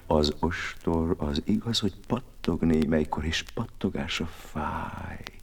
Az ostor az igaz, hogy pattog némelykor, és pattogása fáj.